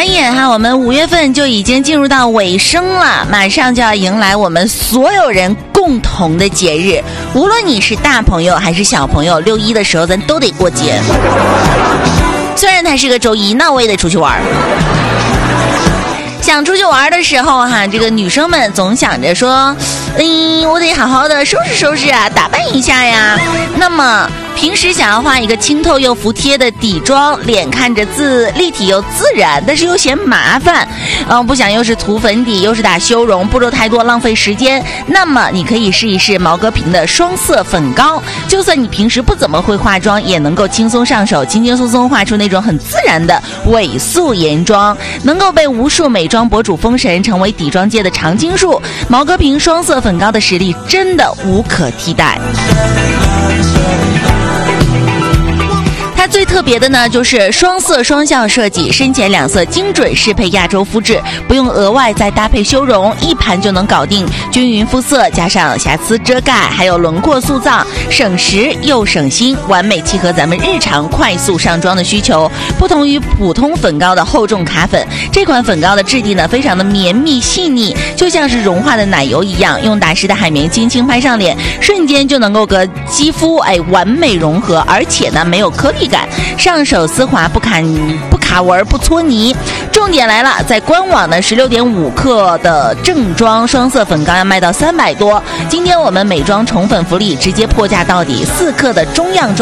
转眼哈，我们5月份就已经进入到尾声了，马上就要迎来我们所有人共同的节日。无论你是大朋友还是小朋友，6·1的时候咱都得过节。虽然它是个周一，那我也得出去玩。想出去玩的时候哈，这个女生们总想着说，我得好好的收拾收拾啊，打扮一下呀。那么平时想要画一个清透又服帖的底妆，脸看着立体又自然，但是又嫌麻烦，不想又是涂粉底又是打修容，步骤太多浪费时间。那么你可以试一试毛戈平的双色粉膏，就算你平时不怎么会化妆，也能够轻松上手，轻轻松松画出那种很自然的伪素颜妆，能够被无数美妆博主封神，成为底妆界的常青树。毛戈平双色粉膏的实力真的无可替代。它最特别的呢，就是双色双效设计，深浅两色精准适配亚洲肤质，不用额外再搭配修容，一盘就能搞定均匀肤色，加上瑕疵遮盖，还有轮廓塑造，省时又省心，完美契合咱们日常快速上妆的需求。不同于普通粉膏的厚重卡粉，这款粉膏的质地呢非常的绵密细腻，就像是融化的奶油一样，用打湿的海绵轻轻拍上脸，瞬间就能够和肌肤完美融合，而且呢没有颗粒感，上手丝滑，不卡纹，不搓泥。重点来了，在官网的16.5克的正装双色粉膏要卖到300多，今天我们美妆宠粉福利直接破价到底，4克的中样装